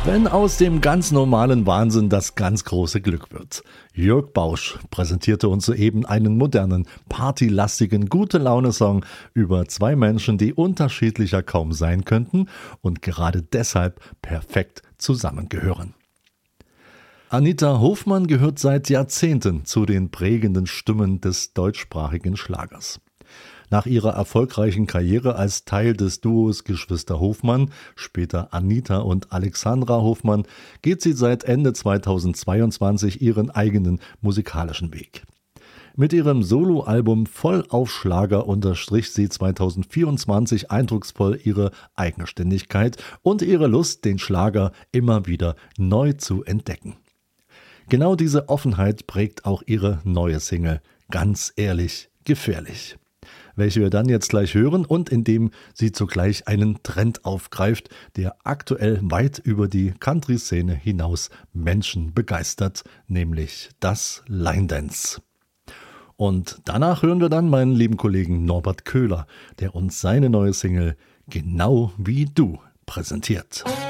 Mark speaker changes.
Speaker 1: Wenn aus dem ganz normalen Wahnsinn das ganz große Glück wird. Jörg Bausch präsentierte uns soeben einen modernen, partylastigen Gute-Laune-Song über zwei Menschen, die unterschiedlicher kaum sein könnten und gerade deshalb perfekt zusammengehören. Anita Hofmann gehört seit Jahrzehnten zu den prägenden Stimmen des deutschsprachigen Schlagers. Nach ihrer erfolgreichen Karriere als Teil des Duos Geschwister Hofmann, später Anita und Alexandra Hofmann, geht sie seit Ende 2022 ihren eigenen musikalischen Weg. Mit ihrem Soloalbum Voll auf Schlager unterstrich sie 2024 eindrucksvoll ihre Eigenständigkeit und ihre Lust, den Schlager immer wieder neu zu entdecken. Genau diese Offenheit prägt auch ihre neue Single »Ganz ehrlich, gefährlich«, welche wir dann jetzt gleich hören und in dem sie zugleich einen Trend aufgreift, der aktuell weit über die Country-Szene hinaus Menschen begeistert, nämlich das Line Dance. Und danach hören wir dann meinen lieben Kollegen Norbert Köhler, der uns seine neue Single »Genau wie du« präsentiert.